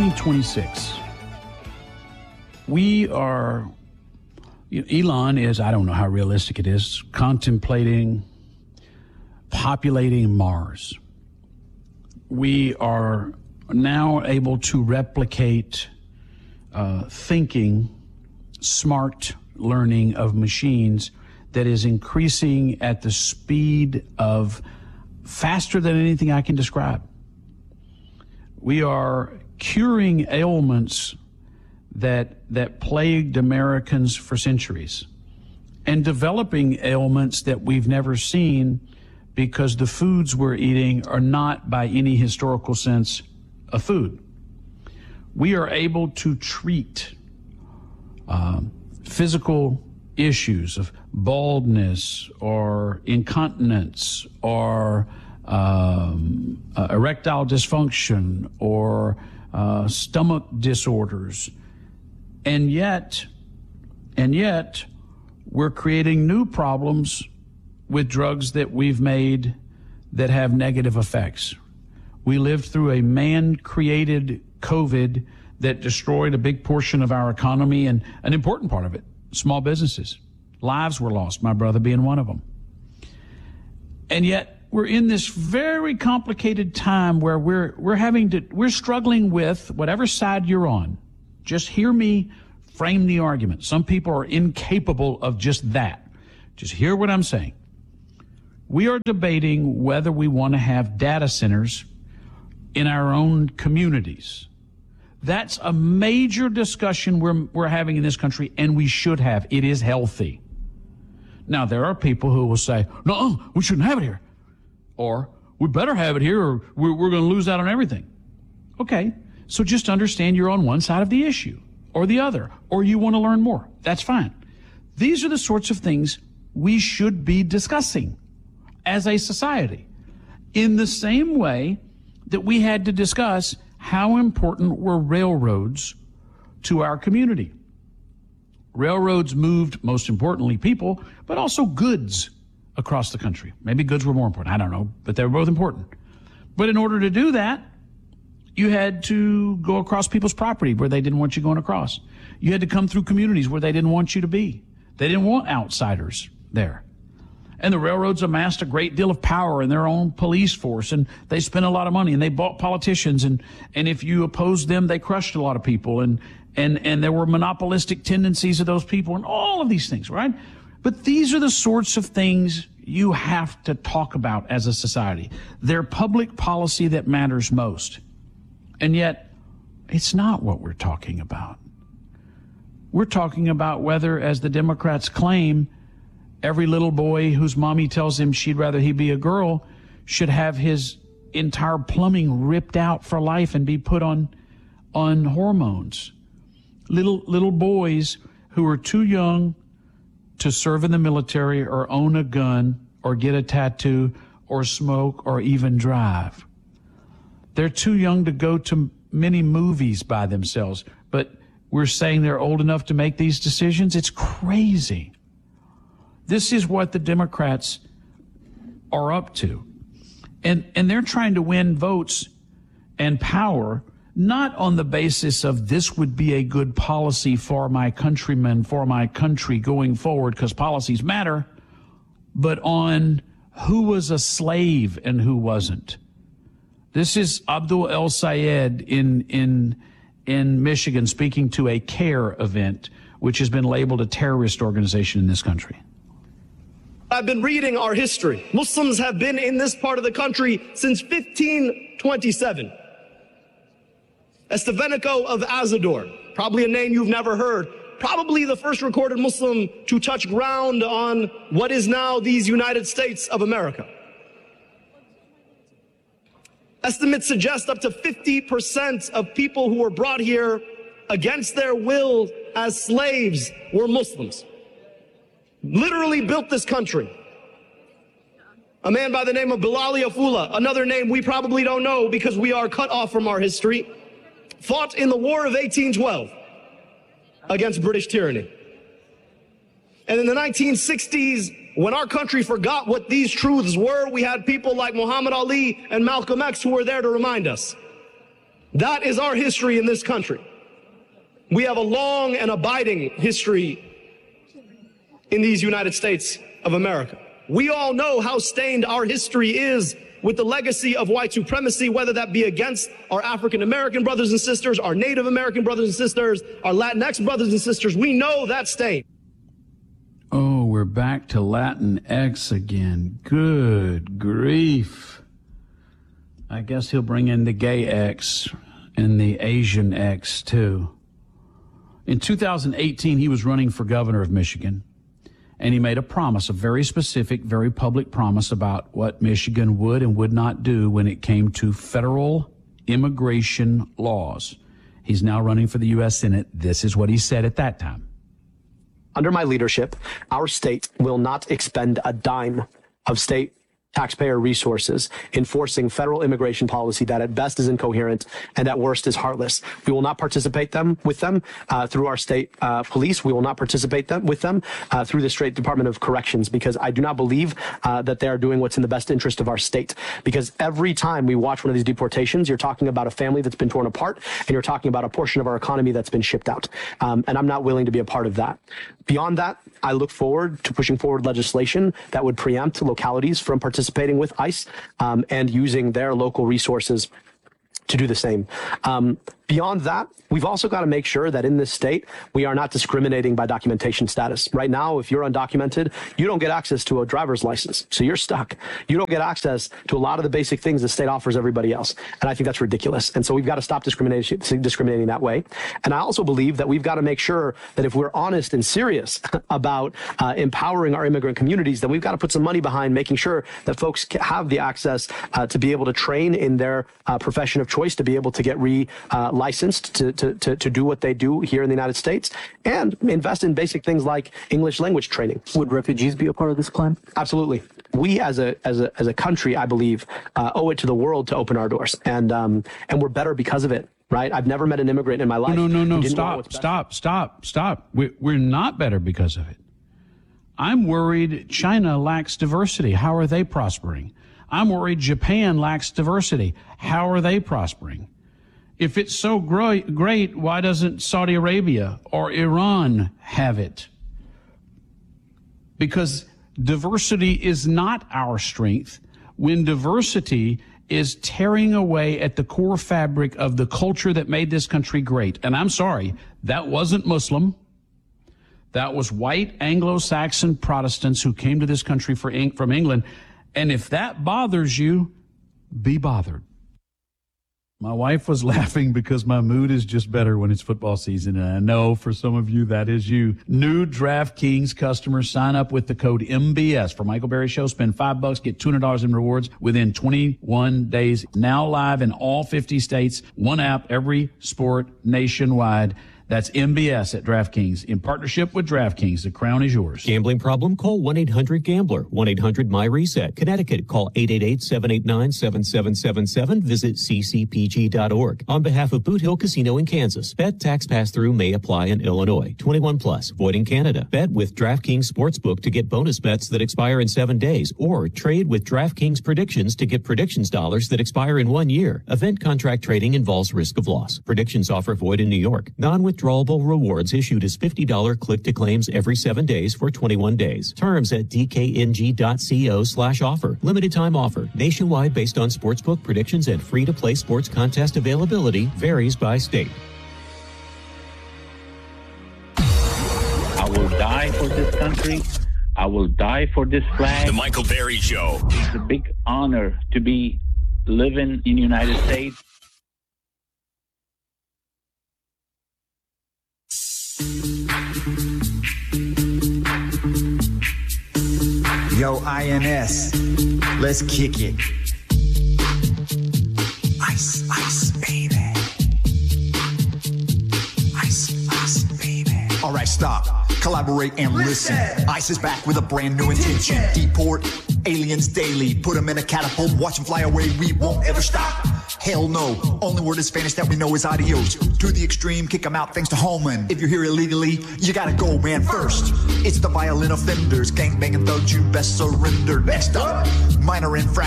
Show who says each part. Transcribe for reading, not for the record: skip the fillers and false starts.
Speaker 1: 2026, we are, Elon is, I don't know how realistic it is, contemplating populating Mars. We are now able to replicate thinking, smart learning of machines that is increasing at the speed of faster than anything I can describe. We are curing ailments that plagued Americans for centuries and developing ailments that we've never seen because the foods we're eating are not by any historical sense a food. We are able to treat physical issues of baldness or incontinence or erectile dysfunction or stomach disorders. And yet, we're creating new problems with drugs that we've made that have negative effects. We lived through a man-created COVID that destroyed a big portion of our economy and an important part of it, small businesses. Lives were lost, my brother being one of them. And yet we're in this very complicated time where we're struggling with whatever side you're on. Just hear me frame the argument. Some people are incapable of just that. Just hear what I'm saying. We are debating whether we want to have data centers in our own communities. That's a major discussion we're having in this country, and we should have. It is healthy. Now, there are people who will say, no, we shouldn't have it here. Or, we better have it here or we're going to lose out on everything. Okay, so just understand you're on one side of the issue or the other, or you want to learn more. That's fine. These are the sorts of things we should be discussing as a society, in the same way that we had to discuss how important were railroads to our community. Railroads moved, most importantly, people, but also goods across the country. Maybe goods were more important. I don't know, but they were both important. But in order to do that, you had to go across people's property where they didn't want you going across. You had to come through communities where they didn't want you to be. They didn't want outsiders there. And the railroads amassed a great deal of power in their own police force, and they spent a lot of money, and they bought politicians, and if you opposed them, they crushed a lot of people, and there were monopolistic tendencies of those people, and all of these things, right? But these are the sorts of things you have to talk about as a society. They're public policy that matters most. And yet, it's not what we're talking about. We're talking about whether, as the Democrats claim, every little boy whose mommy tells him she'd rather he be a girl should have his entire plumbing ripped out for life and be put on hormones. Little boys who are too young to serve in the military or own a gun or get a tattoo or smoke or even drive. They're too young to go to many movies by themselves, but we're saying they're old enough to make these decisions? It's crazy. This is what the Democrats are up to. And they're trying to win votes and power, not on the basis of this would be a good policy for my countrymen, for my country going forward, because policies matter, but on who was a slave and who wasn't. This is Abdul El Sayed in Michigan speaking to a CARE event, which has been labeled a terrorist organization in this country.
Speaker 2: I've been reading our history. Muslims have been in this part of the country since 1527. Estevanico of Azador, probably a name you've never heard, probably the first recorded Muslim to touch ground on what is now these United States of America. Estimates suggest up to 50% of people who were brought here against their will as slaves were Muslims. Literally built this country. A man by the name of Bilal Yafula, another name we probably don't know because we are cut off from our history, fought in the War of 1812 against British tyranny. And in the 1960s, when our country forgot what these truths were, we had people like Muhammad Ali and Malcolm X who were there to remind us. That is our history in this country. We have a long and abiding history in these United States of America. We all know how stained our history is with the legacy of white supremacy, whether that be against our African American brothers and sisters, our Native American brothers and sisters, our Latinx brothers and sisters. We know that stain.
Speaker 1: Oh, we're back to Latinx again. Good grief. I guess he'll bring in the gay X and the Asian X too. In 2018, he was running for governor of Michigan, and he made a promise, a very specific, very public promise about what Michigan would and would not do when it came to federal immigration laws. He's now running for the U.S. Senate. This is what he said at that time.
Speaker 2: Under my leadership, our state will not expend a dime of state taxpayer resources enforcing federal immigration policy that at best is incoherent and at worst is heartless. We will not participate with them through our state police. We will not participate with them through the state Department of Corrections, because I do not believe that they are doing what's in the best interest of our state. Because every time we watch one of these deportations, you're talking about a family that's been torn apart, and you're talking about a portion of our economy that's been shipped out. And I'm not willing to be a part of that. Beyond that, I look forward to pushing forward legislation that would preempt localities from participating with ICE and using their local resources to do the same. Beyond that, we've also got to make sure that in this state, we are not discriminating by documentation status. Right now, if you're undocumented, you don't get access to a driver's license. So you're stuck. You don't get access to a lot of the basic things the state offers everybody else. And I think that's ridiculous. And so we've got to stop discriminating that way. And I also believe that we've got to make sure that if we're honest and serious about empowering our immigrant communities, then we've got to put some money behind making sure that folks have the access to be able to train in their profession of choice, to be able to get licensed to do what they do here in the United States, and invest in basic things like English language training.
Speaker 3: Would refugees be a part of this plan?
Speaker 2: Absolutely. We as a country, I believe, owe it to the world to open our doors, and we're better because of it. Right? I've never met an immigrant in my life.
Speaker 1: No. Stop. We're not better because of it. I'm worried China lacks diversity. How are they prospering? I'm worried Japan lacks diversity. How are they prospering? If it's so great, why doesn't Saudi Arabia or Iran have it? Because diversity is not our strength when diversity is tearing away at the core fabric of the culture that made this country great. And I'm sorry, that wasn't Muslim. That was white Anglo-Saxon Protestants who came to this country from England. And if that bothers you, be bothered. My wife was laughing because my mood is just better when it's football season, and I know for some of you that is you. New DraftKings customers sign up with the code MBS for Michael Berry Show. Spend $5, get $200 in rewards within 21 days. Now live in all 50 states. One app, every sport nationwide. That's MBS at DraftKings. In partnership with DraftKings, the crown is yours.
Speaker 4: Gambling problem? Call 1-800-GAMBLER. 1-800-MY-RESET. Connecticut, call 888-789-7777. Visit ccpg.org. On behalf of Boot Hill Casino in Kansas, bet tax pass-through may apply in Illinois. 21 plus. Void in Canada. Bet with DraftKings Sportsbook to get bonus bets that expire in 7 days, or trade with DraftKings Predictions to get predictions dollars that expire in 1 year. Event contract trading involves risk of loss. Predictions offer void in New York. Non-withdrawable rewards issued as $50 click-to-claims every 7 days for 21 days. Terms at dkng.co/offer. Limited time offer. Nationwide based on sportsbook predictions and free-to-play sports contest availability. Varies by state.
Speaker 5: I will die for this country. I will die for this flag.
Speaker 6: The Michael Berry Show.
Speaker 5: It's a big honor to be living in the United States.
Speaker 7: Yo, INS, let's kick it. Ice, ice, baby. Ice, ice, baby. All right, stop, collaborate and listen. ICE is back with a brand new intention. Deport aliens daily, put them in a catapult, watch them fly away, we won't ever stop. Hell no, only word in Spanish that we know is adios. To the extreme, kick them out thanks to Holman. If you're here illegally, you gotta go, man, first. It's the violent offenders, gangbanging thugs, you best surrender. Next up, minor infractions.